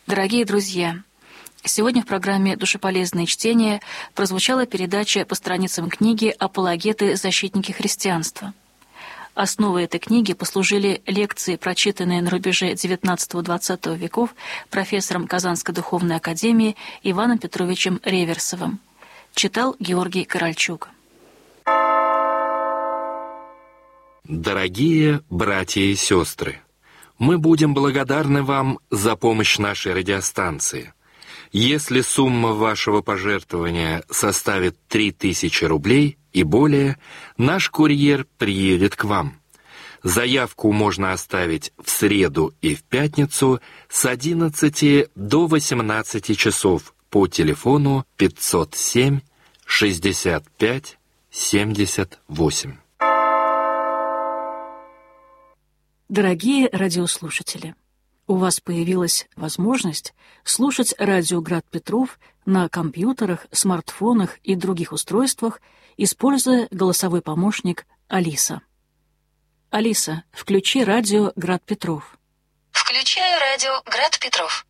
Дорогие друзья, сегодня в программе «Душеполезное чтение» прозвучала передача по страницам книги «Апологеты. Защитники христианства». Основой этой книги послужили лекции, прочитанные на рубеже XIX-XX веков профессором Казанской духовной академии Иваном Петровичем Реверсовым. Читал Георгий Корольчук. Дорогие братья и сестры, мы будем благодарны вам за помощь нашей радиостанции. Если сумма вашего пожертвования составит 3000 рублей и более, наш курьер приедет к вам. Заявку можно оставить в среду и в пятницу с 11 до 18 часов по телефону 507 65 78. Дорогие радиослушатели, у вас появилась возможность слушать радио «Град Петров» на компьютерах, смартфонах и других устройствах, используя голосовой помощник «Алиса». Алиса, включи радио «Град Петров». Включаю радио «Град Петров».